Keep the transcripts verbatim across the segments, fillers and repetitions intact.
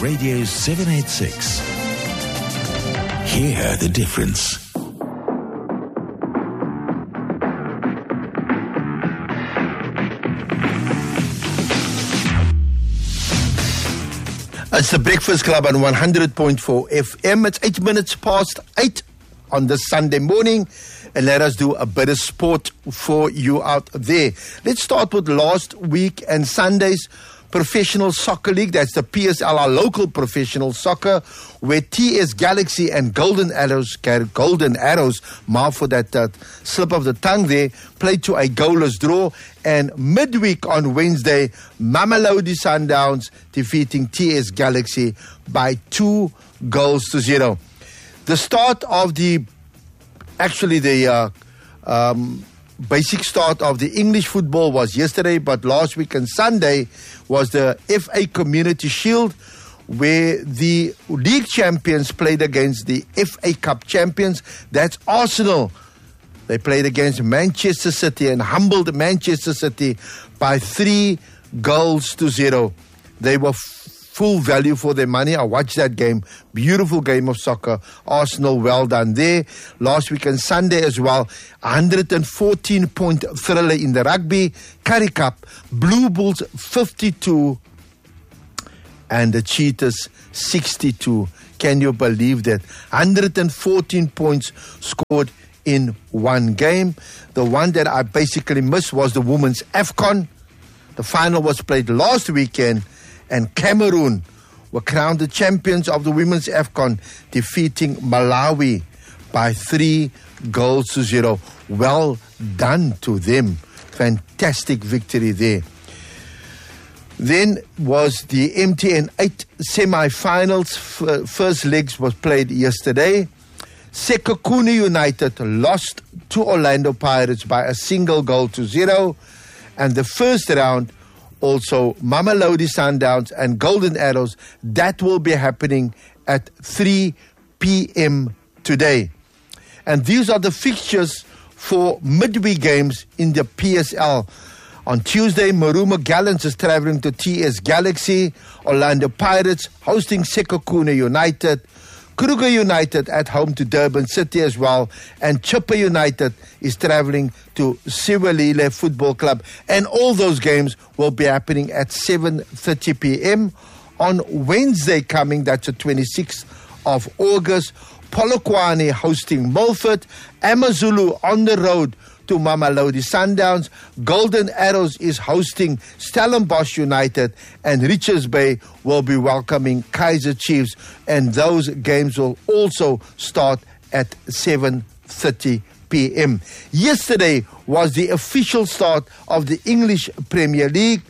Radio seven eighty-six. Hear the difference. It's the Breakfast Club on one hundred point four F M. It's eight minutes past eight on this Sunday morning. And let us do a bit of sport for you out there. Let's start with last week and Sunday's Professional Soccer League. That's the P S L, our local professional soccer, where T S Galaxy and Golden Arrows, Golden Arrows, mark for that uh, slip of the tongue there, played to a goalless draw. And midweek on Wednesday, Mamelodi Sundowns defeating T S Galaxy by two goals to zero. The start of the, actually the uh, um, basic start of the English football was yesterday, but last week and Sunday was the F A Community Shield, where the league champions played against the F A Cup champions. That's Arsenal. They played against Manchester City and humbled Manchester City by three goals to zero. They were f- full value for their money. I watched that game. Beautiful game of soccer. Arsenal, well done there. Last week and Sunday as well, one hundred fourteen point thriller in the rugby. Currie Cup, Blue Bulls fifty-two and the Cheetahs sixty-two. Can you believe that? one hundred fourteen points scored in one game. The one that I basically missed was the women's AFCON. The final was played last weekend, and Cameroon were crowned the champions of the women's AFCON, defeating Malawi by three goals to zero. Well done to them. Fantastic victory there. Then was the M T N eight semi-finals. F- first legs was played yesterday. Sekhukhune United lost to Orlando Pirates by a single goal to zero. And the first round, also Mamelodi Sundowns and Golden Arrows, that will be happening at three p.m. today. And these are the fixtures for midweek games in the P S L. On Tuesday, Maruma Gallants is traveling to T S Galaxy. Orlando Pirates hosting Sekhukhune United. Kruger United at home to Durban City as well. And Chippa United is traveling to Siwalile Football Club. And all those games will be happening at seven thirty p.m. On Wednesday coming, that's the twenty-sixth of August. Polokwane hosting Milford. Amazulu on the road to Mamelodi Sundowns. Golden Arrows is hosting Stellenbosch United, and Richards Bay will be welcoming Kaizer Chiefs, and those games will also start at seven thirty p.m. Yesterday was the official start of the English Premier League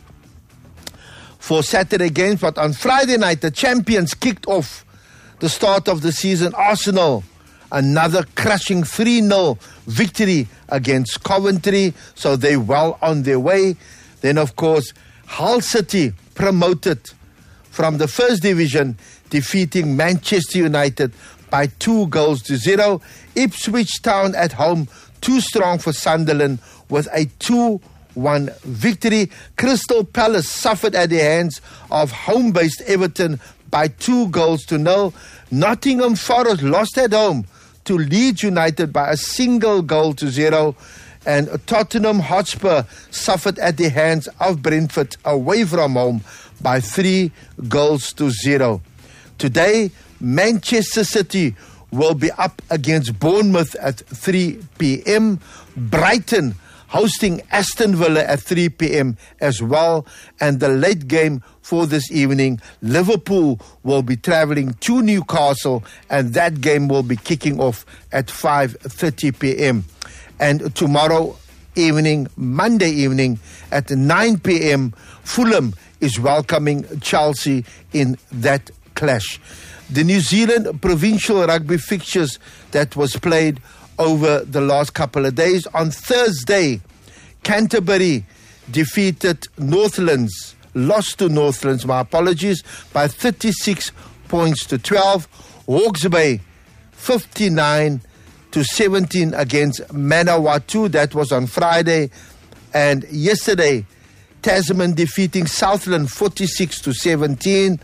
for Saturday games, but on Friday night the champions kicked off the start of the season. Arsenal, another crushing three nil victory against Coventry, so they're well on their way. Then, of course, Hull City promoted from the first division, defeating Manchester United by two goals to zero. Ipswich Town at home, too strong for Sunderland with a two one victory. Crystal Palace suffered at the hands of home-based Everton by two goals to nil. Nottingham Forest lost at home to Leeds United by a single goal to zero. And Tottenham Hotspur suffered at the hands of Brentford away from home by three goals to zero. Today, Manchester City will be up against Bournemouth at three p.m. Brighton hosting Aston Villa at three p.m. as well. And the late game for this evening, Liverpool will be traveling to Newcastle, and that game will be kicking off at five thirty p.m. And tomorrow evening, Monday evening at nine p.m, Fulham is welcoming Chelsea in that clash. The New Zealand provincial rugby fixtures that was played over the last couple of days. On Thursday, Canterbury defeated Northlands, lost to Northlands, my apologies, by thirty-six points to twelve. Hawke's Bay, fifty-nine to seventeen against Manawatu. That was on Friday. And yesterday, Tasman defeating Southland forty-six to seventeen.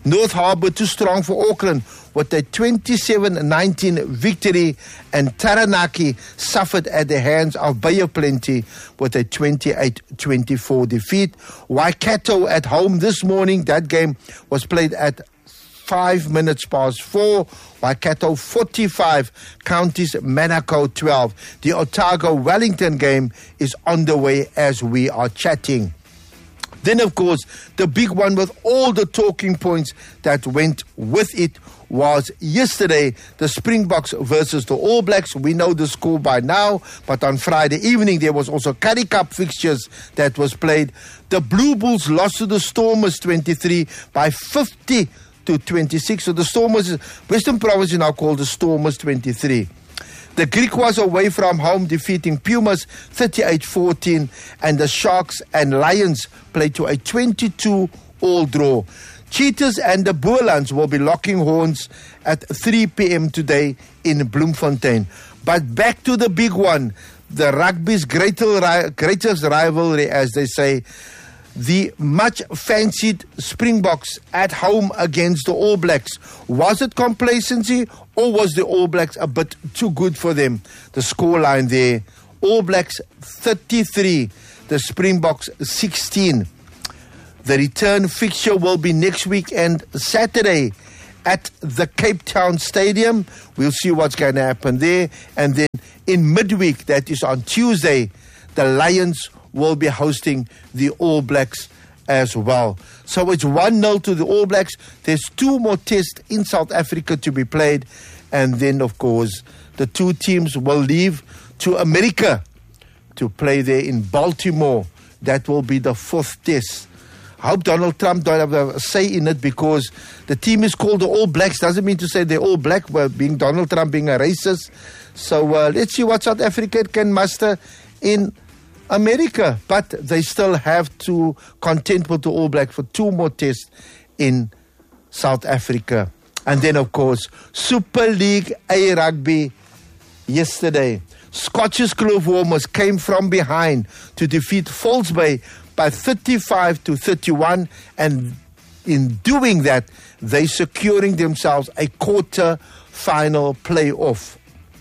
North Harbour too strong for Auckland with a twenty-seven nineteen victory, and Taranaki suffered at the hands of Bay of Plenty with a twenty-eight twenty-four defeat. Waikato at home this morning, that game was played at five minutes past four. Waikato forty-five, Counties Manukau twelve. The Otago-Wellington game is on the way as we are chatting. Then, of course, the big one with all the talking points that went with it was yesterday, the Springboks versus the All Blacks. We know the score by now, but on Friday evening there was also Currie Cup fixtures that was played. The Blue Bulls lost to the Stormers twenty-three by fifty to twenty-six. So the Stormers, Western Province is now called the Stormers twenty-three. The Griquas away from home defeating Pumas thirty-eight fourteen, and the Sharks and Lions played to a twenty-two all draw. Cheetahs and the Boerlands will be locking horns at three p.m. today in Bloemfontein. But back to the big one, the rugby's greatest rivalry, as they say, the much fancied Springboks at home against the All Blacks. Was it complacency, or was the All Blacks a bit too good for them? The scoreline there, All Blacks thirty-three, the Springboks sixteen. The return fixture will be next weekend, Saturday, at the Cape Town Stadium. We'll see what's going to happen there. And then in midweek, that is on Tuesday, the Lions will be hosting the All Blacks as well. So it's one nil to the All Blacks. There's two more tests in South Africa to be played. And then, of course, the two teams will leave to America to play there in Baltimore. That will be the fourth test. I hope Donald Trump don't have a say in it, because the team is called the All Blacks. Doesn't mean to say they're all black, well, being Donald Trump being a racist. So uh, let's see what South Africa can muster in America. But they still have to contend with the All Blacks for two more tests in South Africa. And then, of course, Super League A Rugby yesterday. Scotches Kloof Warmers came from behind to defeat False Bay by thirty-five to thirty-one, and in doing that, they securing themselves a quarter final playoff.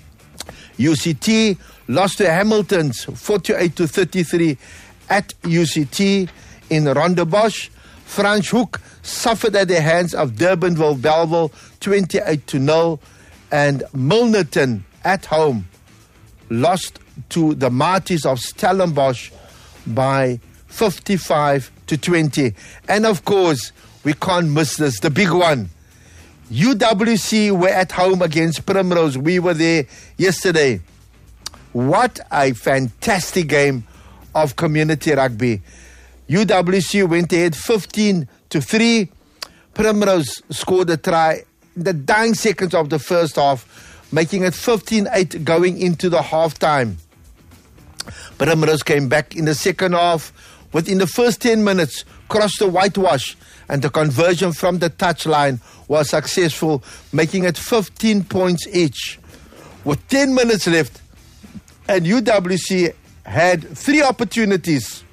U C T lost to Hamilton's forty-eight to thirty-three at U C T in Rondebosch. Franschhoek suffered at the hands of Durbanville Belleville twenty-eight to nil, and Milnerton at home lost to the Marties of Stellenbosch by fifty-five to twenty. And of course, we can't miss this, the big one. U W C were at home against Primrose. We were there yesterday. What a fantastic game of community rugby. U W C went ahead fifteen to three. Primrose scored a try in the dying seconds of the first half, making it fifteen eight going into the halftime. Primrose came back in the second half. Within the first ten minutes, crossed the whitewash, and the conversion from the touchline was successful, making it fifteen points each. With ten minutes left, and U W C had three opportunities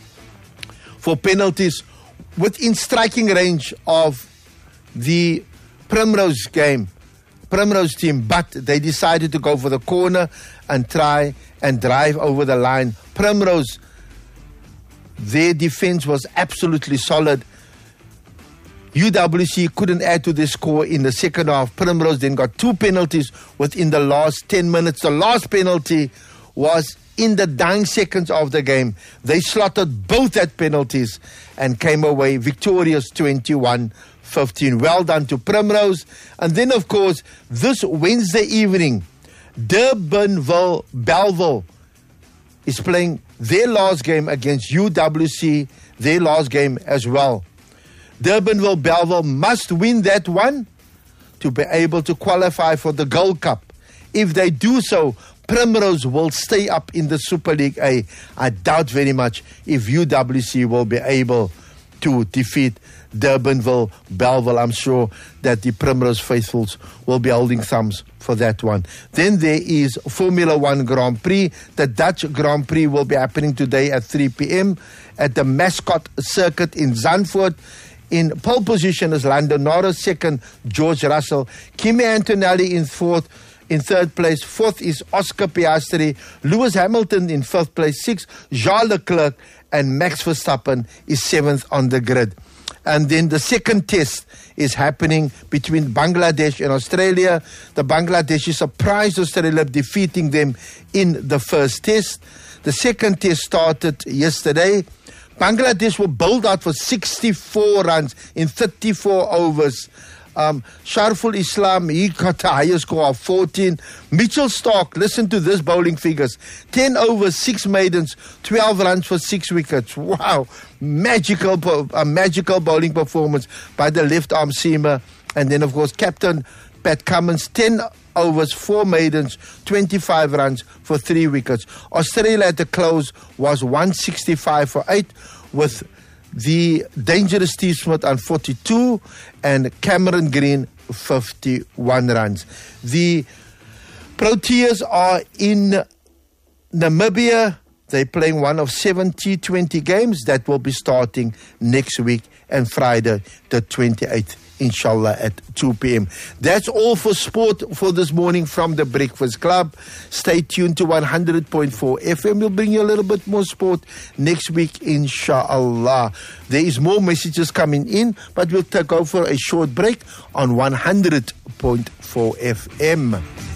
for penalties within striking range of the Primrose game, Primrose team, but they decided to go for the corner and try and drive over the line. Primrose, their defense was absolutely solid. U W C couldn't add to the score in the second half. Primrose then got two penalties within the last ten minutes. The last penalty was in the dying seconds of the game. They slotted both at penalties and came away victorious twenty-one fifteen. Well done to Primrose. And then, of course, this Wednesday evening, Durbanville Belleville is playing their last game against U W C, their last game as well. Durbanville Belleville must win that one to be able to qualify for the Gold Cup. If they do so, Primrose will stay up in the Super League A. I doubt very much if U W C will be able to defeat Durbanville Belleville. I'm sure that the Primrose faithfuls will be holding thumbs for that one. Then there is Formula One Grand Prix. The Dutch Grand Prix will be happening today at three p.m. at the Mascot Circuit in Zandvoort. In pole position is Lando Norris, second George Russell, Kimi Antonelli in fourth. In third place, fourth is Oscar Piastri, Lewis Hamilton in fifth place, sixth Charles Leclerc, and Max Verstappen is seventh on the grid. And then the second test is happening between Bangladesh and Australia. The Bangladeshi surprised Australia, defeating them in the first test. The second test started yesterday. Bangladesh will bowled out for sixty-four runs in thirty-four overs. Um, Sharful Islam, he got the highest score of fourteen. Mitchell Stark, listen to this bowling figures. ten overs, six maidens, twelve runs for six wickets. Wow. Magical, a magical bowling performance by the left arm seamer. And then, of course, Captain Pat Cummins, ten overs, four maidens, twenty-five runs for three wickets. Australia at the close was one sixty-five for eight with the dangerous Steve Smith on forty-two and Cameron Green fifty-one runs. The Proteas are in Namibia. They're playing one of seven T twenty games that will be starting next week and Friday the twenty-eighth. Inshallah at two p.m. That's all for sport for this morning from the Breakfast Club. Stay tuned to one hundred point four F M. We'll bring you a little bit more sport next week, inshallah. There is more messages coming in, but we'll take over a short break on one hundred point four F M.